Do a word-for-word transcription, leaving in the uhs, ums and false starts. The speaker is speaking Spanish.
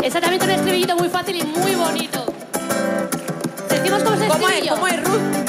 Exactamente, un estribillito muy fácil y muy bonito. Decimos cómo es el ¿Cómo es? estribillo. ¿Cómo es, Ruth?